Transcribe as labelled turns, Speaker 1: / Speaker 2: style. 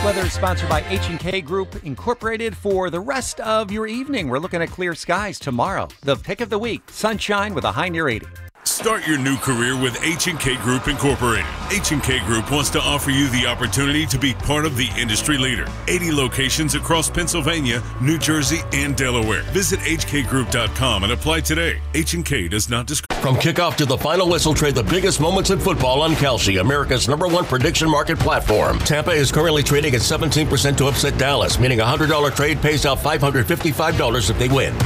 Speaker 1: Weather is sponsored by H&K Group Incorporated. For the rest of your evening, we're looking at clear skies tomorrow. The pick of the week, sunshine with a high near 80.
Speaker 2: Start your new career with H&K Group Incorporated. H&K Group wants to offer you the opportunity to be part of the industry leader. 80 locations across Pennsylvania, New Jersey, and Delaware. Visit hkgroup.com and apply today. H&K does not discriminate.
Speaker 3: From kickoff to the final whistle, trade the biggest moments in football on Kalshi, America's #1 prediction market platform. Tampa is currently trading at 17% to upset Dallas, meaning a $100 trade pays out $555 if they win.